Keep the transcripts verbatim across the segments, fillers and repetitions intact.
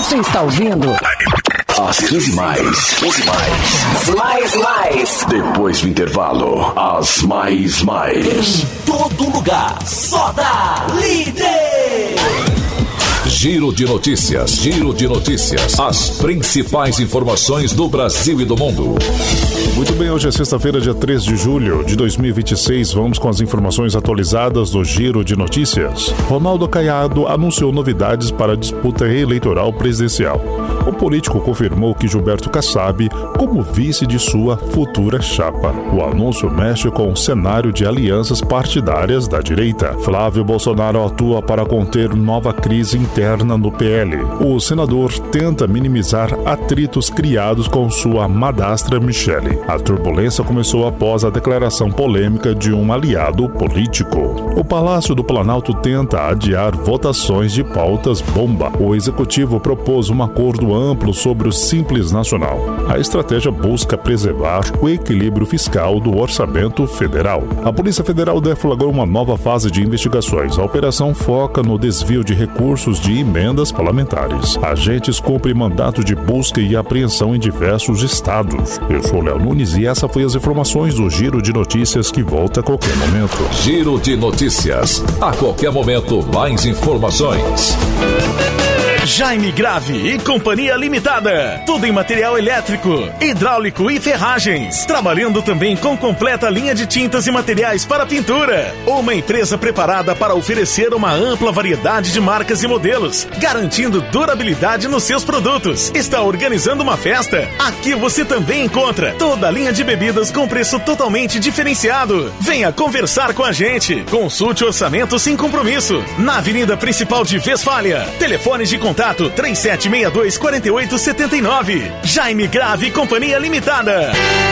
Você está ouvindo? Às quinze mais, quinze mais. Mais, mais. Depois do intervalo, as mais, mais. Em todo lugar, só dá líder. Giro de notícias, giro de notícias. As principais informações do Brasil e do mundo. Muito bem, hoje é sexta-feira, dia três de julho de dois mil e vinte e seis. Vamos com as informações atualizadas do Giro de Notícias. Ronaldo Caiado anunciou novidades para a disputa eleitoral presidencial. O político confirmou que Gilberto Kassab como vice de sua futura chapa. O anúncio mexe com o cenário de alianças partidárias da direita. Flávio Bolsonaro atua para conter nova crise interna no P L. O senador tenta minimizar atritos criados com sua madrasta Michele. A turbulência começou após a declaração polêmica de um aliado político. O Palácio do Planalto tenta adiar votações de pautas bomba. O executivo propôs um acordo amplo sobre o Simples Nacional. A estratégia busca preservar o equilíbrio fiscal do orçamento federal. A Polícia Federal deflagrou uma nova fase de investigações. A operação foca no desvio de recursos de emendas parlamentares. Agentes cumprem mandato de busca e apreensão em diversos estados. Eu sou Léo Nunes e essa foi as informações do Giro de Notícias que volta a qualquer momento. Giro de Notícias. A qualquer momento, mais informações. Jaime Grave e Companhia Limitada. Tudo em material elétrico, hidráulico e ferragens. Trabalhando também com completa linha de tintas e materiais para pintura. Uma empresa preparada para oferecer uma ampla variedade de marcas e modelos, garantindo durabilidade nos seus produtos. Está organizando uma festa? Aqui você também encontra toda a linha de bebidas com preço totalmente diferenciado. Venha conversar com a gente. Consulte o orçamento sem compromisso. Na Avenida Principal de Westfália. Telefones de contato Contato três sete seis dois, quatro oito sete nove. Jaime Grave Companhia Limitada.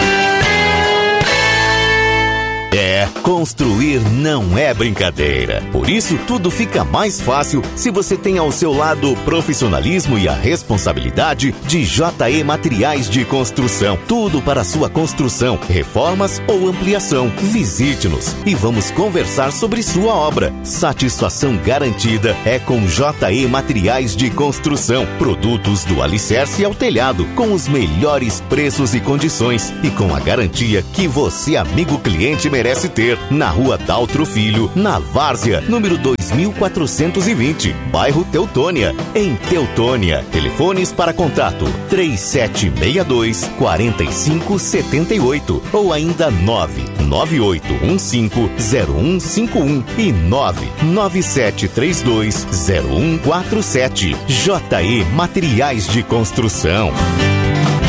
É, construir não é brincadeira. Por isso, tudo fica mais fácil se você tem ao seu lado o profissionalismo e a responsabilidade de J E Materiais de Construção. Tudo para sua construção, reformas ou ampliação. Visite-nos e vamos conversar sobre sua obra. Satisfação garantida é com J E Materiais de Construção. Produtos do alicerce ao telhado, com os melhores preços e condições e com a garantia que você, amigo cliente, merece ter. Na Rua Daltro Filho, na Várzea, número dois mil quatrocentos e vinte, bairro Teutônia, em Teutônia. Telefones para contato três sete seis dois, quatro cinco sete oito ou ainda nove nove oito um cinco zero um cinco um e nove nove sete três dois zero um quatro sete. J E Materiais de Construção.